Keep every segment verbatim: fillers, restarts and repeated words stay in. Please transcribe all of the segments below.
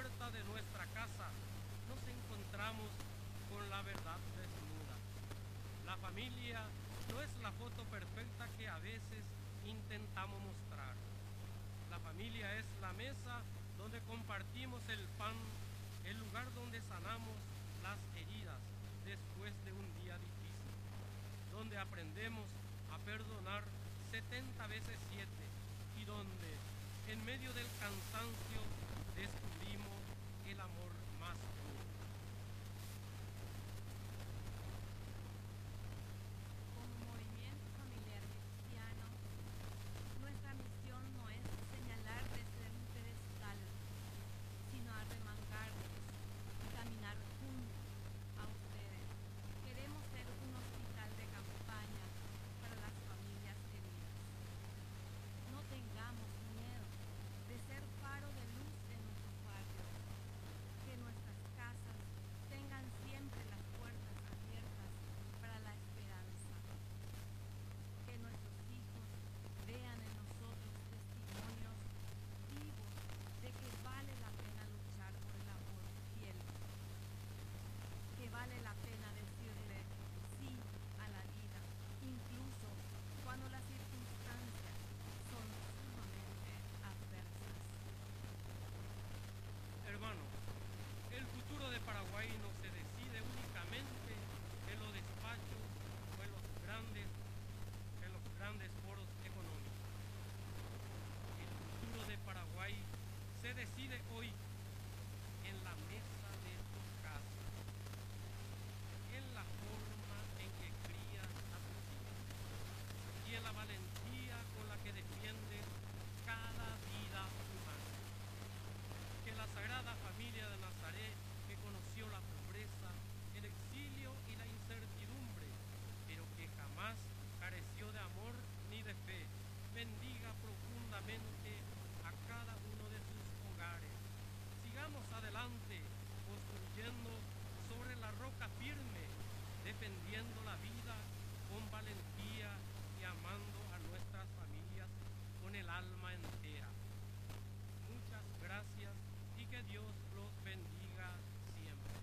puerta de nuestra casa nos encontramos con la verdad desnuda. La familia no es la foto perfecta que a veces intentamos mostrar. La familia es la mesa donde compartimos el pan, el lugar donde sanamos las heridas después de un día difícil, donde aprendemos a perdonar setenta veces siete y donde, en medio del cansancio, descubrimos el amor más puro. Como movimiento familiar cristiano, nuestra misión no es señalar desde un pedestal, sino arremangarnos y caminar juntos a ustedes. Queremos ser un hospital de campaña para las familias heridas. No tengamos miedo de ser faro de luz en nuestros barrios. Que nuestras casas tengan siempre las puertas abiertas para la esperanza. Que nuestros hijos vean en nosotros testimonios vivos de que vale la pena luchar por el amor fiel. Que vale la pena decirle sí a la vida, incluso cuando las circunstancias son sumamente adversas. Hermanos, el futuro de Paraguay no se decide únicamente en los despachos o en los grandes, en los grandes foros económicos. El futuro de Paraguay se decide hoy en la mesa de tu casa, en la forma en que crías a tus hijos y en la valentía con la que defiendes cada vida humana. Que la Sagrada Familia de Nazaret, que conoció la pobreza, el exilio y la incertidumbre, pero que jamás careció de amor ni de fe, bendiga profundamente a cada uno de sus hogares. Sigamos adelante, construyendo sobre la roca firme, defendiendo la vida con valentía y amando a nuestras familias con el alma entera. Muchas gracias y que Dios los bendiga siempre.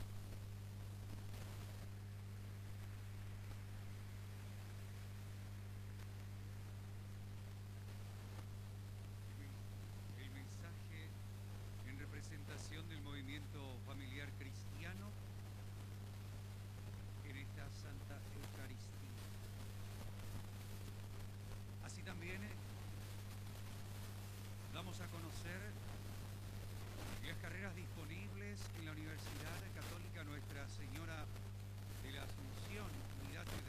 El mensaje en representación del movimiento familiar cristiano en esta Santa Eucaristía. Así también damos a conocer las carreras disponibles en la Universidad Católica Nuestra Señora de la Asunción, Unidad de